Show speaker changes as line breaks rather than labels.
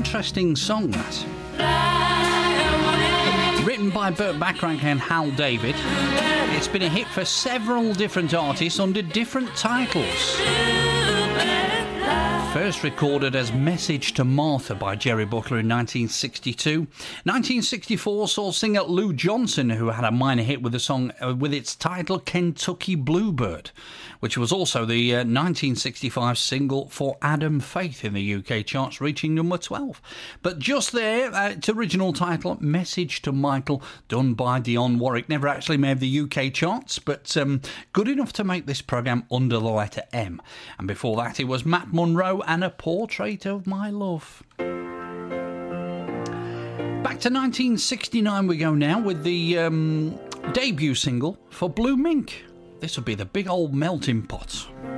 interesting song, that. Written by Burt Bacharach and Hal David. It's been a hit for several different artists under different titles. First recorded as Message to Martha by Jerry Butler in 1962. 1964 saw singer Lou Johnson, who had a minor hit with the song with its title Kentucky Bluebird, which was also the 1965 single for Adam Faith in the UK charts, reaching number 12. But just there, its original title, Message to Michael, done by Dionne Warwick, never actually made the UK charts, but good enough to make this programme under the letter M. And before that, it was Matt Monro and A Portrait of My Love. Back to 1969 we go now with the debut single for Blue Mink. This would be The Big Old Melting Pot.